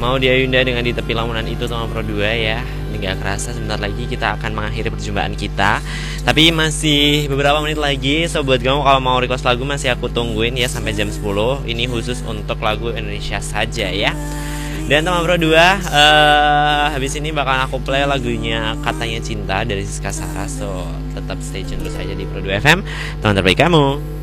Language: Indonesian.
Mau Dia Yunda dengan Di Tepi Lamunan Itu teman Pro 2 ya. Ini gak kerasa sebentar lagi kita akan mengakhiri perjumpaan kita. Tapi masih beberapa menit lagi. So buat kamu kalau mau request lagu masih aku tungguin ya sampai jam 10. Ini khusus untuk lagu Indonesia saja ya. Dan teman Pro 2, habis ini bakal aku play lagunya Katanya Cinta dari Siska Sara. So tetap stay tune terus aja di Pro 2 FM, teman terbaik kamu.